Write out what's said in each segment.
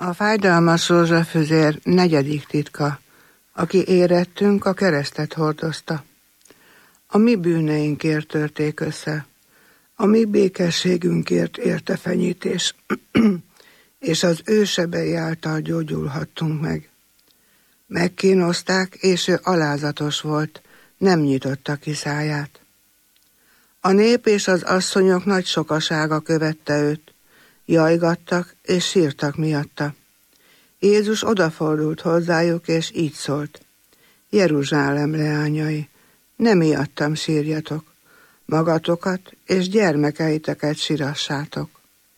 A fájdalmas rózsafüzér 4. titka, aki érettünk, a keresztet hordozta. A mi bűneinkért törték össze, a mi békességünkért érte fenyítés, és az ő sebei által gyógyulhattunk meg. Megkínozták, és ő alázatos volt, nem nyitotta ki száját. A nép és az asszonyok nagy sokasága követte őt, jajgattak és sírtak miatta. Jézus odafordult hozzájuk, és így szólt: Jeruzsálem leányai, ne miattam sírjatok, magatokat és gyermekeiteket sirassátok.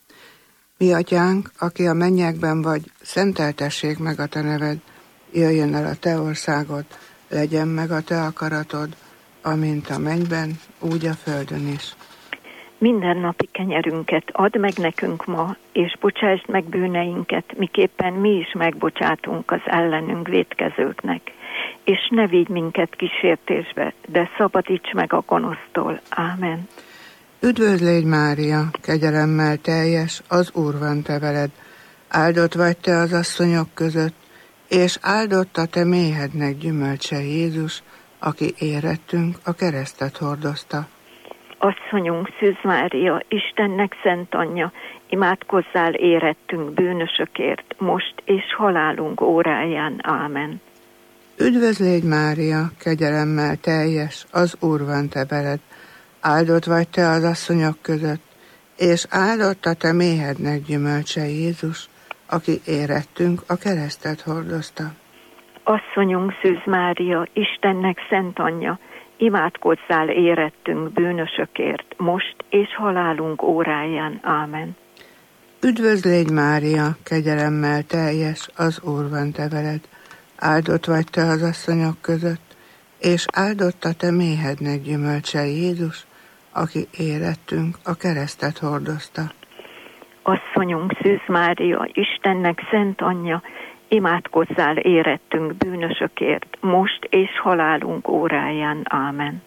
Mi atyánk, aki a mennyekben vagy, szenteltessék meg a te neved, jöjjön el a te országod, legyen meg a te akaratod, amint a mennyben, úgy a földön is. Mindennapi kenyerünket add meg nekünk ma, és bocsásd meg bűneinket, miképpen mi is megbocsátunk az ellenünk vétkezőknek. És ne vigy minket kísértésbe, de szabadíts meg a gonosztól. Ámen. Üdvözl légy, Mária, kegyelemmel teljes, az Úr van te veled. Áldott vagy te az asszonyok között, és áldott a te méhednek gyümölcse Jézus, aki érettünk, a keresztet hordozta. Asszonyunk Szűz Mária, Istennek szent anyja, imádkozzál érettünk bűnösökért, most és halálunk óráján. Ámen. Üdvözl légy, Mária, kegyelemmel teljes, az Úr van te veled. Áldott vagy te az asszonyok között, és áldott a te méhednek gyümölcse Jézus, aki érettünk, a keresztet hordozta. Asszonyunk Szűz Mária, Istennek szent anyja, imádkozzál érettünk bűnösökért, most és halálunk óráján. Ámen. Üdvözl légy, Mária, kegyelemmel teljes, az Úr van te veled. Áldott vagy te az asszonyok között, és áldott a te méhednek gyümölcse Jézus, aki érettünk, a keresztet hordozta. Asszonyunk Szűz Mária, Istennek szent anyja, imádkozzál érettünk bűnösökért, most és halálunk óráján. Ámen.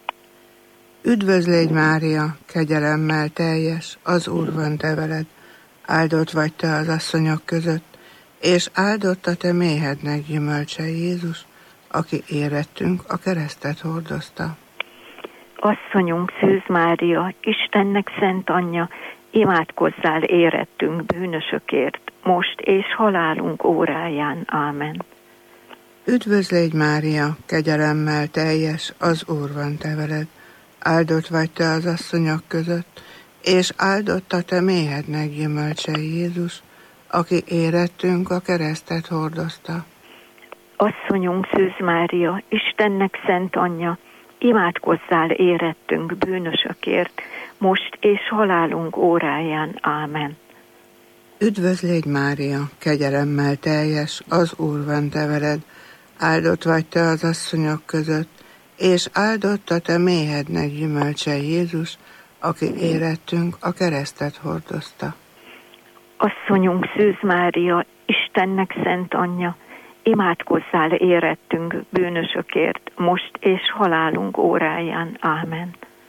Üdvözl légy, Mária, kegyelemmel teljes, az Úr van te veled. Áldott vagy te az asszonyok között, és áldott a te méhednek gyümölcse Jézus, aki érettünk, a keresztet hordozta. Asszonyunk Szűz Mária, Istennek szent anyja, imádkozzál érettünk bűnösökért, most és halálunk óráján. Ámen. Üdvözl légy, Mária, kegyelemmel teljes, az Úr van te veled. Áldott vagy te az asszonyok között, és áldott a te méhednek gyümölcse Jézus, aki érettünk, a keresztet hordozta. Asszonyunk Szűz Mária, Istennek szent anyja, imádkozzál érettünk bűnösökért, most és halálunk óráján. Ámen. Üdvözl légy, Mária, kegyelemmel teljes, az Úr van te veled. Áldott vagy te az asszonyok között, és áldott a te méhednek gyümölcse Jézus, aki érettünk, a keresztet hordozta. Asszonyunk Szűz Mária, Istennek szent anyja, imádkozzál érettünk bűnösökért, most és halálunk óráján. Ámen.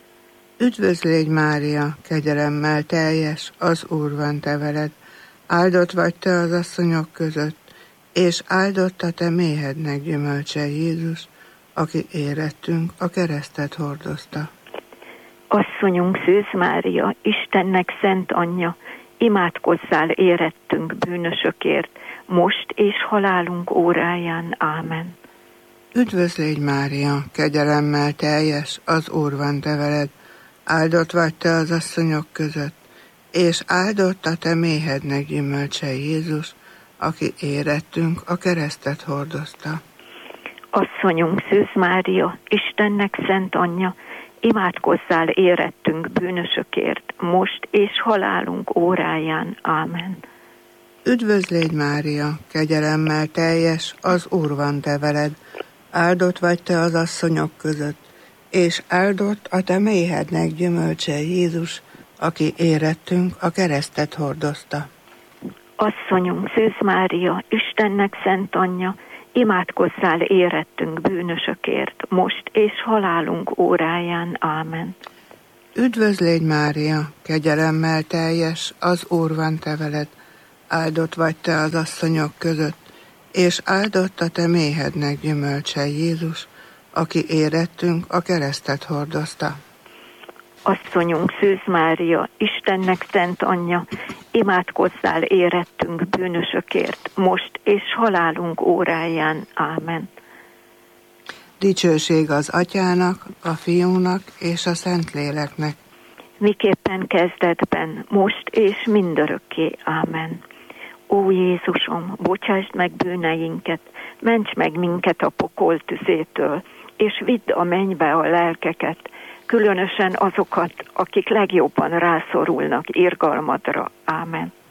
Üdvözl légy, Mária, kegyelemmel teljes, az Úr van te veled. Áldott vagy te az asszonyok között, és áldott a te méhednek gyümölcse Jézus, aki érettünk, a keresztet hordozta. Asszonyunk Szűz Mária, Istennek szent anyja, imádkozzál érettünk bűnösökért, most és halálunk óráján. Ámen. Üdvözl légy, Mária, kegyelemmel teljes, az Úr van te veled. Áldott vagy te az asszonyok között, és áldott a te méhednek gyümölcse Jézus, aki érettünk, a keresztet hordozta. Asszonyunk Szűz Mária, Istennek szent anyja, imádkozzál érettünk bűnösökért, most és halálunk óráján. Ámen. Üdvözl légy, Mária, kegyelemmel teljes, az Úr van te veled. Áldott vagy te az asszonyok között, és áldott a te méhednek gyümölcse Jézus, aki érettünk, a keresztet hordozta. Asszonyunk Szűz Mária, Istennek szent anyja, imádkozzál érettünk bűnösökért, most és halálunk óráján. Ámen. Üdvözl légy, Mária, kegyelemmel teljes, az Úr van te veled. Áldott vagy te az asszonyok között, és áldott a te méhednek gyümölcse, Jézus, aki érettünk a keresztet hordozta. Asszonyunk Szűz Mária, Istennek szent anyja, imádkozzál érettünk bűnösökért, most és halálunk óráján. Ámen. Dicsőség az Atyának, a Fiúnak és a Szentléleknek. Miképpen kezdetben, most és mindörökké. Ámen. Ó Jézusom, bocsásd meg bűneinket, ments meg minket a pokol tüzétől, és vidd a mennybe a lelkeket, különösen azokat, akik legjobban rászorulnak irgalmadra. Ámen.